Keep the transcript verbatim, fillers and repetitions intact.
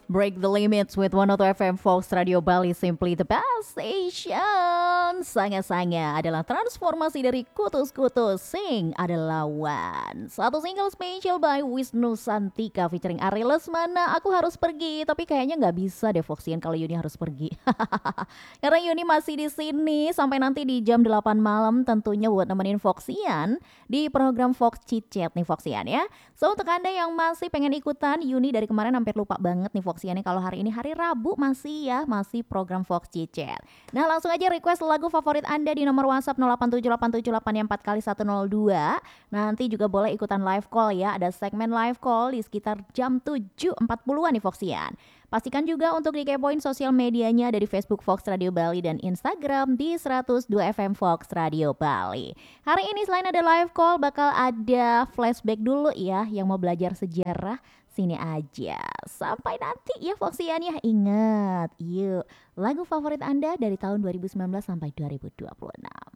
Break the limits with one oh two F M Fox Radio Bali, simply the best station. Sanga-sanga adalah transformasi dari kutus-kutus, sing adalah one. Satu single special by Wisnu Santika featuring Ari Lesmana. Aku harus pergi, tapi kayaknya nggak bisa deh Foxian kalau Yuni harus pergi. Karena Yuni masih di sini sampai nanti di jam delapan malam tentunya buat nemenin Foxian di program Fox Chit Chat nih Foxian ya. So untuk Anda yang masih pengen ikutan, Yuni dari kemarin hampir lupa banget nih Foxian, kalau hari ini hari Rabu masih ya, masih program Fox Chit Chat. Nah langsung aja request lagu favorit Anda di nomor WhatsApp nol delapan tujuh delapan tujuh delapan empat kali satu nol dua. Nanti juga boleh ikutan live call ya, ada segmen live call di sekitar jam tujuh empat puluhan nih Foxian. Pastikan juga untuk dikepoin sosial medianya dari Facebook Fox Radio Bali dan Instagram di seratus dua F M Fox Radio Bali. Hari ini selain ada live call, bakal ada flashback dulu ya. Yang mau belajar sejarah, sini aja. Sampai nanti ya Foxian ya. Ingat, yuk lagu favorit Anda dari tahun dua ribu sembilan belas sampai dua ribu dua puluh enam.